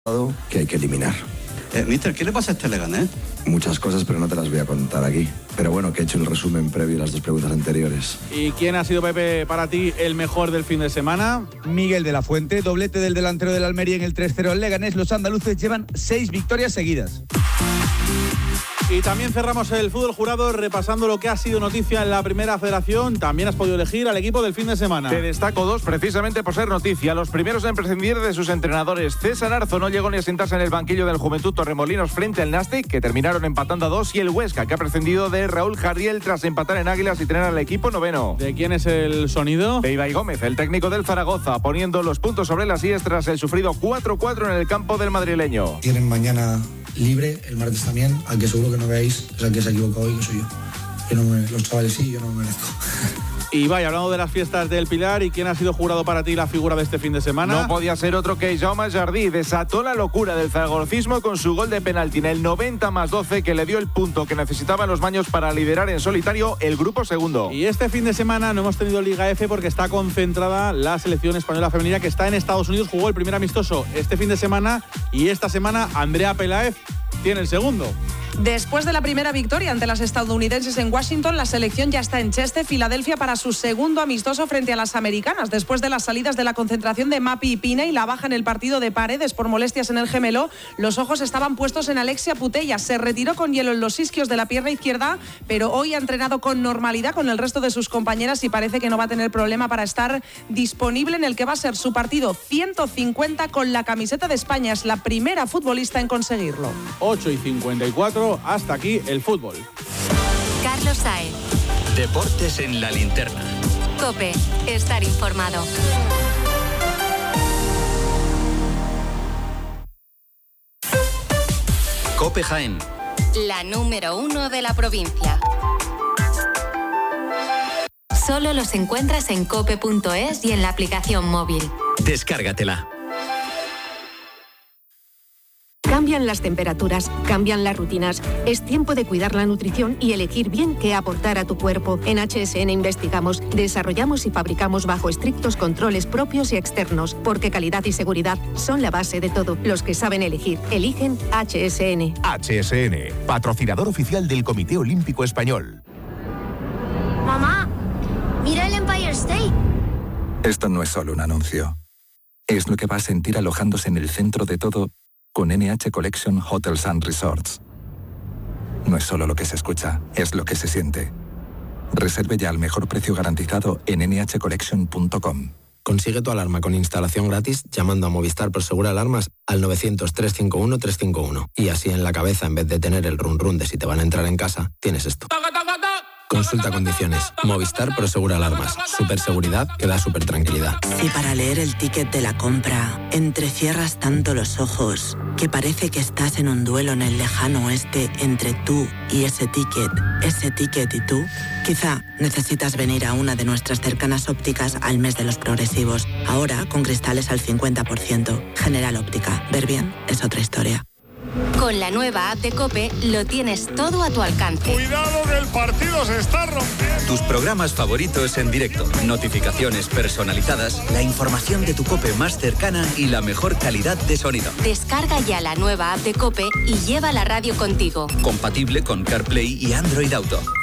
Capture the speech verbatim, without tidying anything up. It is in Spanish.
que hay que eliminar. Eh, mister, ¿qué le pasa a este Leganés? Muchas cosas, pero no te las voy a contar aquí. Pero bueno, que he hecho el resumen previo a las dos preguntas anteriores. ¿Y quién ha sido, Pepe, para ti el mejor del fin de semana? Miguel de la Fuente, doblete del delantero del Almería en el tres cero al Leganés. Los andaluces llevan seis victorias seguidas. Y también cerramos el fútbol jurado repasando lo que ha sido noticia en la Primera Federación. También has podido elegir al equipo del fin de semana. Te destaco dos precisamente por ser noticia. Los primeros en prescindir de sus entrenadores. César Arzo no llegó ni a sentarse en el banquillo del Juventud Torremolinos frente al Nastic, que terminaron empatando a dos, y el Huesca, que ha prescindido de Raúl Jardiel tras empatar en Águilas y tener al equipo noveno. ¿De quién es el sonido? De Ibai Gómez, el técnico del Zaragoza, poniendo los puntos sobre las íes tras el sufrido cuatro cuatro en el campo del madrileño. Tienen mañana libre, el martes también, al que seguro que no veáis es al que se ha equivocado hoy, que soy yo. Yo no me, los chavales sí, yo no me merezco. Y vaya, hablando de las fiestas del Pilar, ¿y quién ha sido jurado para ti la figura de este fin de semana? No podía ser otro que Jaume Jardí. Desató la locura del zaragocismo con su gol de penalti en el noventa más doce, que le dio el punto que necesitaban los baños para liderar en solitario el grupo segundo. Y este fin de semana no hemos tenido Liga F porque está concentrada la selección española femenina, que está en Estados Unidos. Jugó el primer amistoso este fin de semana y esta semana Andrea Peláez tiene el segundo. Después de la primera victoria ante las estadounidenses en Washington, la selección ya está en Cheste, Filadelfia, para su segundo amistoso frente a las americanas. Después de las salidas de la concentración de Mapi y Pina y la baja en el partido de Paredes por molestias en el gemelo, los ojos estaban puestos en Alexia Putellas. Se retiró con hielo en los isquios de la pierna izquierda, pero hoy ha entrenado con normalidad con el resto de sus compañeras y parece que no va a tener problema para estar disponible en el que va a ser su partido ciento cincuenta con la camiseta de España. Es la primera futbolista en conseguirlo. ocho y cincuenta y cuatro. Hasta aquí el fútbol. Carlos Saez. Deportes en la linterna. COPE. Estar informado. COPE Jaén. La número uno de la provincia. Solo los encuentras en cope punto es y en la aplicación móvil. Descárgatela. Cambian las temperaturas, cambian las rutinas. Es tiempo de cuidar la nutrición y elegir bien qué aportar a tu cuerpo. En H S N investigamos, desarrollamos y fabricamos bajo estrictos controles propios y externos, porque calidad y seguridad son la base de todo. Los que saben elegir, eligen H S N. H S N, patrocinador oficial del Comité Olímpico Español. Mamá, mira el Empire State. Esto no es solo un anuncio. Es lo que va a sentir alojándose en el centro de todo con N H Collection Hotels and Resorts. No es solo lo que se escucha, es lo que se siente. Reserve ya al mejor precio garantizado en ene hache collection punto com. Consigue tu alarma con instalación gratis llamando a Movistar Prosegura Alarmas al novecientos, trescientos cincuenta y uno, trescientos cincuenta y uno. Y así en la cabeza, en vez de tener el run run de si te van a entrar en casa, tienes esto. Consulta condiciones. Movistar Prosegura Alarmas. Superseguridad que da super tranquilidad. Si para leer el ticket de la compra entrecierras tanto los ojos que parece que estás en un duelo en el lejano oeste entre tú y ese ticket, ese ticket y tú, quizá necesitas venir a una de nuestras cercanas ópticas al mes de los progresivos. Ahora con cristales al cincuenta por ciento. General Óptica. Ver bien es otra historia. Con la nueva app de COPE lo tienes todo a tu alcance. ¡Cuidado que el partido se está rompiendo! Tus programas favoritos en directo, notificaciones personalizadas, la información de tu COPE más cercana y la mejor calidad de sonido. Descarga ya la nueva app de COPE y lleva la radio contigo. Compatible con CarPlay y Android Auto.